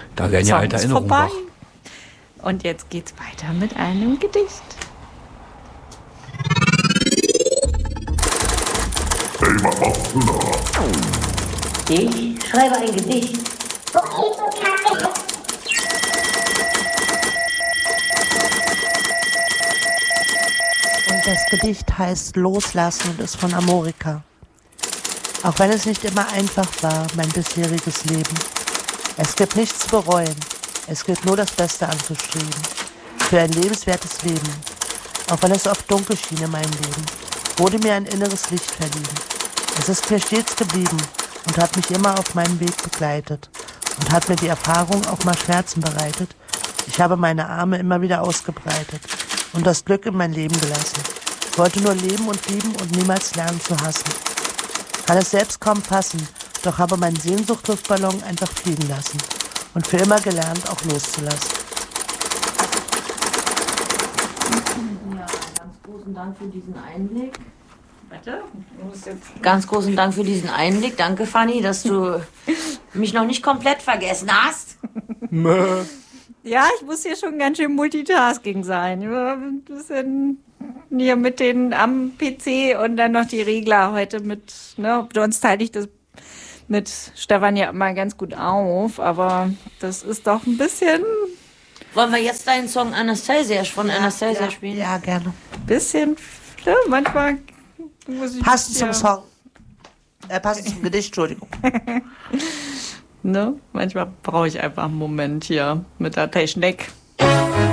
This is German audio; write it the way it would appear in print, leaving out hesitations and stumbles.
Da werden ja alte Erinnerungen vorbei. wach. Und jetzt geht's weiter mit einem Gedicht. Hey, was machst du da? Ich schreibe ein Gedicht. Und das Gedicht heißt Loslassen und ist von Amorika. Auch wenn es nicht immer einfach war, mein bisheriges Leben. Es gibt nichts zu bereuen. Es gilt nur das Beste anzustreben. Für ein lebenswertes Leben. Auch wenn es oft dunkel schien in meinem Leben, wurde mir ein inneres Licht verliehen. Es ist mir stets geblieben und hat mich immer auf meinem Weg begleitet und hat mir die Erfahrung auch mal Schmerzen bereitet. Ich habe meine Arme immer wieder ausgebreitet und das Glück in mein Leben gelassen. Ich wollte nur leben und lieben und niemals lernen zu hassen. Kann es selbst kaum fassen, doch habe meinen Sehnsuchtluftballon einfach fliegen lassen und für immer gelernt, auch loszulassen. Ja, ganz großen Dank für diesen Einblick. Warte, Ganz großen Dank für diesen Einblick. Danke, Fanny, dass du mich noch nicht komplett vergessen hast. Ja, ich muss hier schon ganz schön Multitasking sein. Ein bisschen hier mit den am PC und dann noch die Regler heute mit, ne, sonst teile ich das mit Stefan ja immer ganz gut auf, aber das ist doch ein bisschen Wollen wir jetzt deinen Song Anastasia von Anastasia spielen? Ja, gerne. ne, manchmal muss ich Passend ja, zum Song. Passend zum Gedicht, Entschuldigung. ne, manchmal brauche ich einfach einen Moment hier mit der Technik.